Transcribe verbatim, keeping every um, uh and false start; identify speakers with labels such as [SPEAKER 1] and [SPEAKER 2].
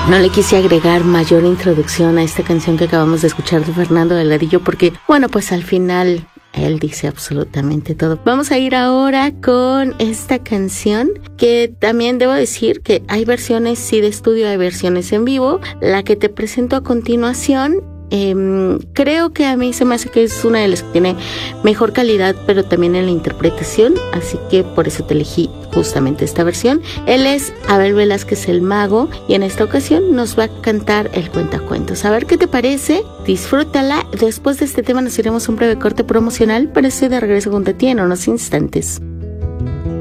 [SPEAKER 1] No le quise agregar mayor introducción a esta canción que acabamos de escuchar de Fernando Delgadillo porque, bueno, pues al final él dice absolutamente todo. Vamos a ir ahora con esta canción que también debo decir que hay versiones sí de estudio, hay versiones en vivo. La que te presento a continuación, Eh, creo que a mí se me hace que es una de las que tiene mejor calidad, pero también en la interpretación, así que por eso te elegí justamente esta versión. Él es Abel Velázquez el Mago y en esta ocasión nos va a cantar el cuentacuentos. A ver qué te parece, disfrútala. Después de este tema nos iremos a un breve corte promocional, pero estoy de regreso junto a ti en unos instantes.